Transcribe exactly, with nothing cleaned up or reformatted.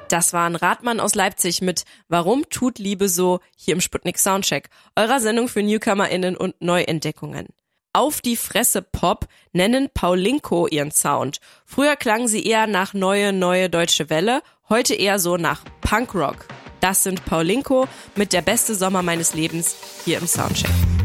Das war ein Radmann aus Leipzig mit Warum tut Liebe so hier im Sputnik Soundcheck, eurer Sendung für NewcomerInnen und Neuentdeckungen. Auf die Fresse Pop nennen Paulinko ihren Sound. Früher klangen sie eher nach Neue, Neue Deutsche Welle, heute eher so nach Punkrock. Das sind Paulinko mit Der beste Sommer meines Lebens hier im Soundcheck.